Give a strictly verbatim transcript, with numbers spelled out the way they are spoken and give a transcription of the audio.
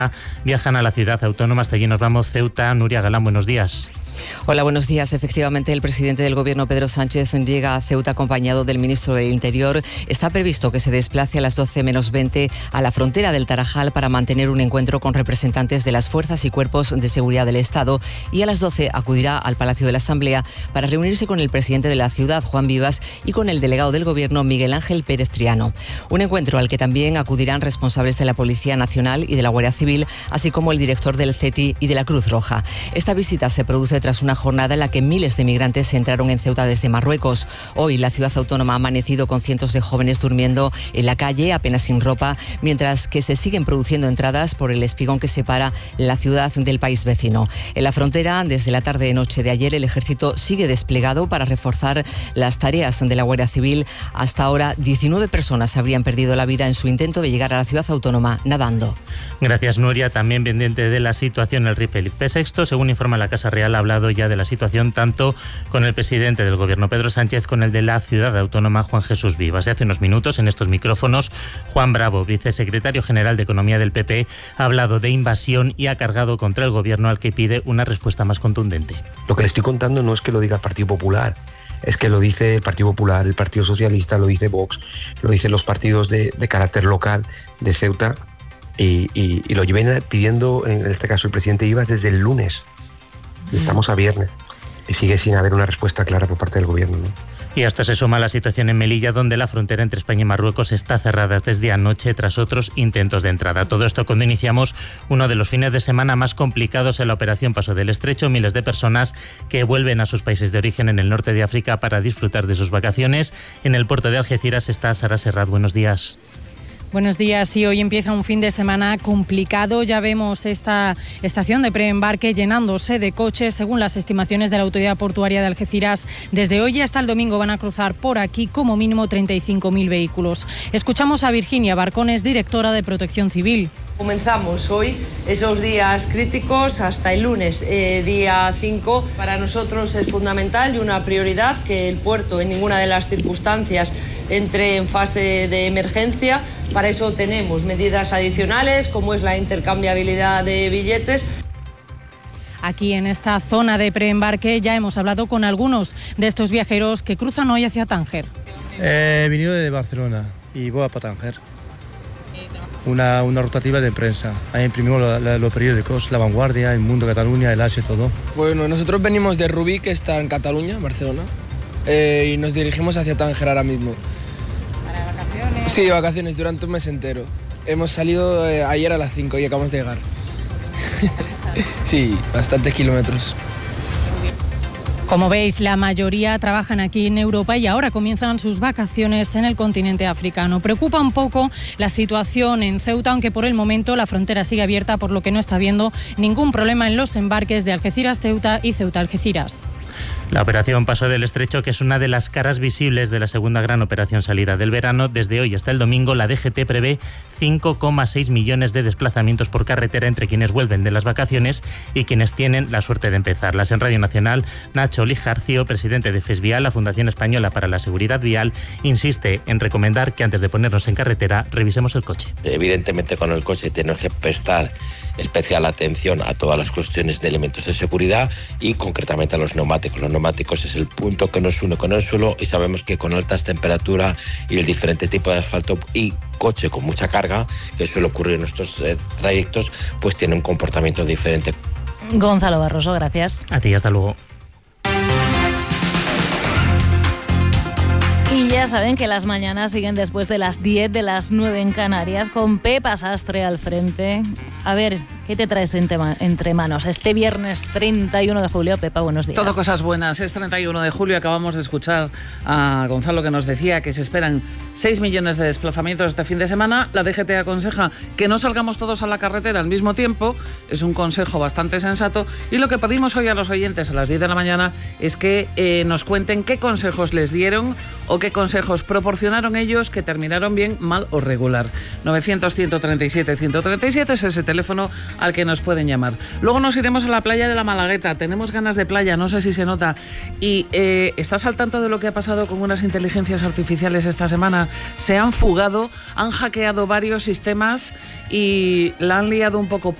viajan a la ciudad autónoma. Hasta allí nos vamos. Ceuta. Nuria Galán, buenos días. Hola, buenos días. Efectivamente, el presidente del Gobierno, Pedro Sánchez, llega a Ceuta acompañado del ministro del Interior. Está previsto que se desplace a las doce menos veinte a la frontera del Tarajal para mantener un encuentro con representantes de las fuerzas y cuerpos de seguridad del Estado, y a las doce acudirá al Palacio de la Asamblea para reunirse con el presidente de la ciudad, Juan Vivas, y con el delegado del Gobierno, Miguel Ángel Pérez Triano. Un encuentro al que también acudirán responsables de la Policía Nacional y de la Guardia Civil, así como el director del C E T I y de la Cruz Roja. Esta visita se produce tras una jornada en la que miles de migrantes entraron en Ceuta desde Marruecos. Hoy la ciudad autónoma ha amanecido con cientos de jóvenes durmiendo en la calle, apenas sin ropa, mientras que se siguen produciendo entradas por el espigón que separa la ciudad del país vecino. En la frontera, desde la tarde y noche de ayer, el ejército sigue desplegado para reforzar las tareas de la Guardia Civil. Hasta ahora, diecinueve personas habrían perdido la vida en su intento de llegar a la ciudad autónoma nadando. Gracias, Nuria. También pendiente de la situación, el rey Felipe sexto, según informa la Casa Real, ha hablado ya de la situación tanto con el presidente del Gobierno, Pedro Sánchez, con el de la ciudad autónoma, Juan Jesús Vivas. Hace unos minutos, en estos micrófonos, Juan Bravo, vicesecretario general de Economía del P P, ha hablado de invasión y ha cargado contra el Gobierno, al que pide una respuesta más contundente. Lo que le estoy contando no es que lo diga el Partido Popular, es que lo dice el Partido Popular, el Partido Socialista, lo dice Vox, lo dicen los partidos de, de carácter local de Ceuta, y, y, y lo lleven pidiendo, en este caso el presidente Vivas, desde el lunes. Estamos a viernes y sigue sin haber una respuesta clara por parte del Gobierno, ¿no? Y hasta se suma la situación en Melilla, donde la frontera entre España y Marruecos está cerrada desde anoche tras otros intentos de entrada. Todo esto cuando iniciamos uno de los fines de semana más complicados en la Operación Paso del Estrecho. Miles de personas que vuelven a sus países de origen en el norte de África para disfrutar de sus vacaciones. En el puerto de Algeciras está Sara Serrat. Buenos días. Buenos días. Y hoy empieza un fin de semana complicado. Ya vemos esta estación de preembarque llenándose de coches. Según las estimaciones de la Autoridad Portuaria de Algeciras, desde hoy hasta el domingo van a cruzar por aquí como mínimo treinta y cinco mil vehículos. Escuchamos a Virginia Barcones, directora de Protección Civil. Comenzamos hoy esos días críticos hasta el lunes, eh, día cinco. Para nosotros es fundamental y una prioridad que el puerto en ninguna de las circunstancias entre en fase de emergencia. Para eso tenemos medidas adicionales, como es la intercambiabilidad de billetes. Aquí en esta zona de preembarque ya hemos hablado con algunos de estos viajeros que cruzan hoy hacia Tánger. He venido de Barcelona y voy a Tánger. Una, una rotativa de prensa. Ahí imprimimos la, la, los periódicos, La Vanguardia, El Mundo, Cataluña, El As y todo. Bueno, nosotros venimos de Rubí, que está en Cataluña, Barcelona, eh, y nos dirigimos hacia Tánger ahora mismo. ¿Para vacaciones? Sí, vacaciones durante un mes entero. Hemos salido eh, ayer a las cinco y acabamos de llegar. Sí, bastantes kilómetros. Como veis, la mayoría trabajan aquí en Europa y ahora comienzan sus vacaciones en el continente africano. Preocupa un poco la situación en Ceuta, aunque por el momento la frontera sigue abierta, por lo que no está habiendo ningún problema en los embarques de Algeciras-Ceuta y Ceuta-Algeciras. La operación Paso del Estrecho, que es una de las caras visibles de la segunda gran operación salida del verano. Desde hoy hasta el domingo, la D G T prevé cinco coma seis millones de desplazamientos por carretera entre quienes vuelven de las vacaciones y quienes tienen la suerte de empezarlas. En Radio Nacional, Nacho Lijarcio, presidente de FESVIAL, la Fundación Española para la Seguridad Vial, insiste en recomendar que antes de ponernos en carretera revisemos el coche. Evidentemente, con el coche tenemos que prestar especial atención a todas las cuestiones de elementos de seguridad y concretamente a los neumáticos. Los neumáticos es el punto que nos une con el suelo y sabemos que con altas temperaturas y el diferente tipo de asfalto y coche con mucha carga, que suele ocurrir en nuestros eh, trayectos, pues tiene un comportamiento diferente. Gonzalo Barroso, gracias. A ti, hasta luego. Y ya saben que las mañanas siguen después de las diez, de las nueve en Canarias, con Pepa Sastre al frente. A ver, ¿qué te traes entre manos este viernes treinta y uno de julio? Pepa, buenos días. Todo cosas buenas. Es treinta y uno de julio. Acabamos de escuchar a Gonzalo, que nos decía que se esperan seis millones de desplazamientos este fin de semana. La D G T aconseja que no salgamos todos a la carretera al mismo tiempo. Es un consejo bastante sensato. Y lo que pedimos hoy a los oyentes a las diez de la mañana es que eh, nos cuenten qué consejos les dieron o qué consejos proporcionaron ellos que terminaron bien, mal o regular? novecientos, ciento treinta y siete, ciento treinta y siete es ese teléfono al que nos pueden llamar. Luego nos iremos a la playa de la Malagueta. Tenemos ganas de playa, no sé si se nota. Y eh, ¿estás al tanto de lo que ha pasado con unas inteligencias artificiales esta semana? Se han fugado, han hackeado varios sistemas y la han liado un poco.